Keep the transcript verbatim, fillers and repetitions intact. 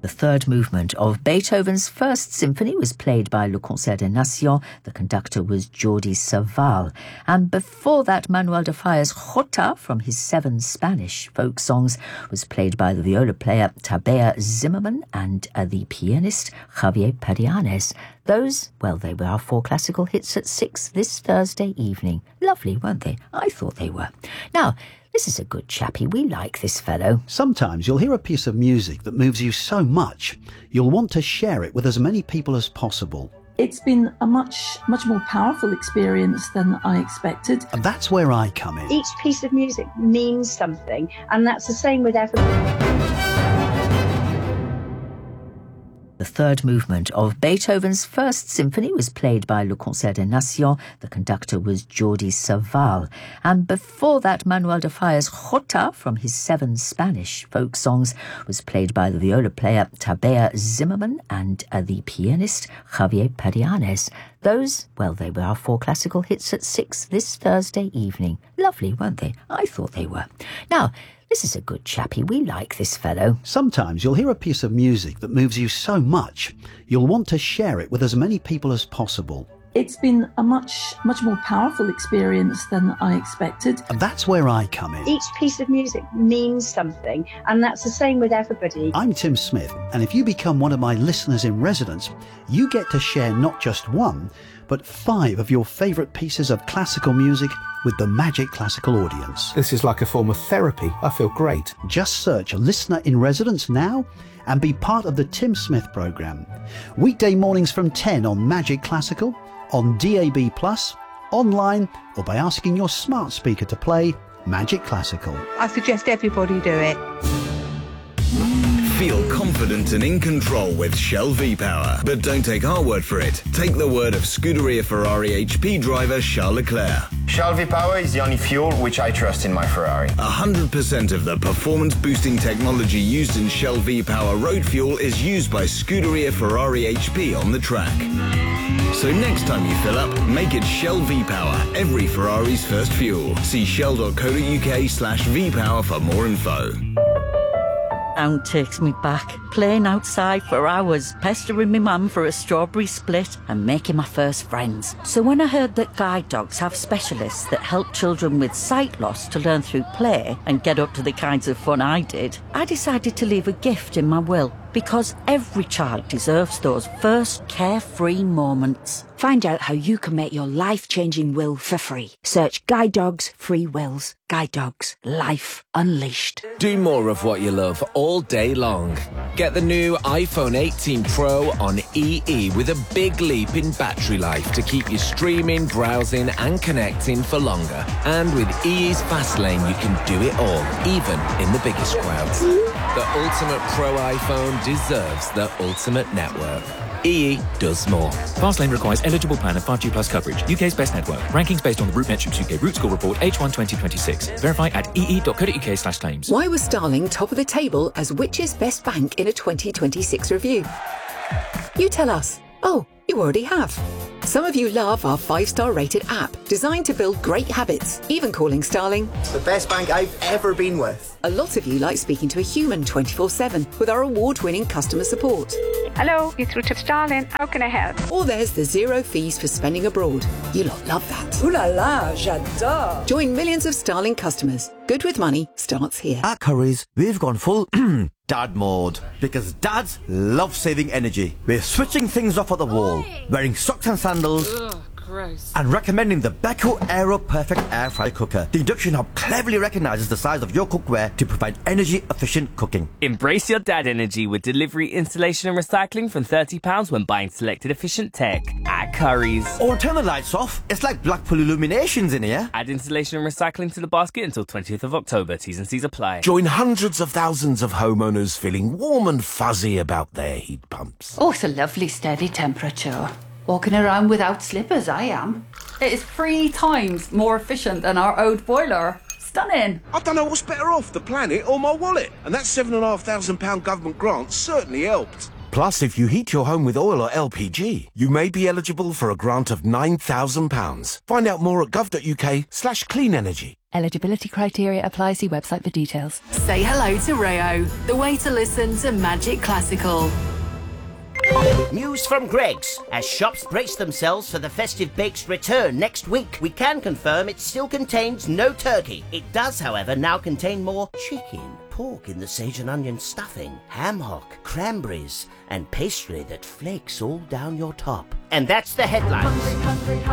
The third movement of Beethoven's First Symphony was played by Le Concert des Nations. The conductor was Jordi Savall. And before that, Manuel de Falla's Jota from his seven Spanish folk songs was played by the viola player Tabea Zimmerman and uh, the pianist Javier Padianes. Those, well, they were our four classical hits at six this Thursday evening. Lovely, weren't they? I thought they were. Now, this is a good chappie. We like this fellow. Sometimes you'll hear a piece of music that moves you so much, you'll want to share it with as many people as possible. It's been a much, much more powerful experience than I expected. And that's where I come in. Each piece of music means something, and that's the same with everybody. The third movement of Beethoven's First Symphony was played by Le Concert des Nations. The conductor was Jordi Savall. And before that, Manuel de Falla's Jota from his seven Spanish folk songs was played by the viola player Tabea Zimmerman and uh, the pianist Javier Padianes. Those, well, they were our four classical hits at six this Thursday evening. Lovely, weren't they? I thought they were. Now, this is a good chappie. We like this fellow. Sometimes you'll hear a piece of music that moves you so much, you'll want to share it with as many people as possible. It's been a much, much more powerful experience than I expected. And that's where I come in. Each piece of music means something, and that's the same with everybody. I'm Tim Smith, and if you become one of my listeners in residence, you get to share not just one, but five of your favourite pieces of classical music with the Magic Classical audience. This is like a form of therapy. I feel great. Just search Listener in Residence now and be part of the Tim Smith programme. Weekday mornings from ten on Magic Classical, on D A B plus, online, or by asking your smart speaker to play Magic Classical. I suggest everybody do it. Feel confident and in control with Shell V-Power. But don't take our word for it. Take the word of Scuderia Ferrari H P driver Charles Leclerc. Shell V-Power is the only fuel which I trust in my Ferrari. one hundred percent of the performance-boosting technology used in Shell V-Power road fuel is used by Scuderia Ferrari H P on the track. So next time you fill up, make it Shell V-Power, every Ferrari's first fuel. See shell.co.uk slash V-Power for more info. Sound takes me back, playing outside for hours, pestering my mum for a strawberry split and making my first friends. So when I heard that guide dogs have specialists that help children with sight loss to learn through play and get up to the kinds of fun I did, I decided to leave a gift in my will, because every child deserves those first carefree moments. Find out how you can make your life-changing will for free. Search Guide Dogs Free Wills. Guide Dogs. Life Unleashed. Do more of what you love all day long. Get the new iPhone eighteen Pro on E E with a big leap in battery life to keep you streaming, browsing and connecting for longer. And with E E's Fast Lane, you can do it all, even in the biggest crowds. The ultimate Pro iPhone deserves the ultimate network. E E does more. Fastlane requires eligible plan of five G plus coverage. U K's best network. Rankings based on the RootMetrics U K Root Score Report H one twenty twenty-six. Verify at ee.co.uk slash claims. Why was Starling top of the table as Which's best bank in a twenty twenty-six review? You tell us. Oh, you already have. Some of you love our five-star rated app, designed to build great habits, even calling Starling the best bank I've ever been with. A lot of you like speaking to a human twenty-four seven with our award-winning customer support. Hello, you're through to Starling. How can I help? Or there's the zero fees for spending abroad. You lot love that. Ooh la la, j'adore. Join millions of Starling customers. Good with money starts here. At Currys, we've gone full dad mode. Because dads love saving energy. We're switching things off at the wall, wearing socks and sandals, Ugh, gross. and recommending the Beko Aero Perfect Air Fry Cooker. The induction hob cleverly recognises the size of your cookware to provide energy-efficient cooking. Embrace your dad energy with delivery, installation and recycling from thirty pounds when buying selected efficient tech at Currys. Or turn the lights off. It's like Blackpool Illuminations in here. Add installation and recycling to the basket until twentieth of October. T's and C's apply. Join hundreds of thousands of homeowners feeling warm and fuzzy about their heat pumps. Oh, it's a lovely steady temperature. Walking around without slippers, I am. It is three times more efficient than our old boiler. Stunning. I don't know what's better off, the planet or my wallet. And that seven and a half thousand pound government grant certainly helped. Plus, if you heat your home with oil or L P G, you may be eligible for a grant of nine thousand pounds. Find out more at gov.uk slash clean energy. Eligibility criteria apply. See website for details. Say hello to Rayo, the way to listen to Magic Classical. News from Greggs. As shops brace themselves for the festive bake's return next week, we can confirm it still contains no turkey. It does, however, now contain more chicken, pork in the sage and onion stuffing, ham hock, cranberries, and pastry that flakes all down your top. And that's the headlines. Hungry, hungry, hungry.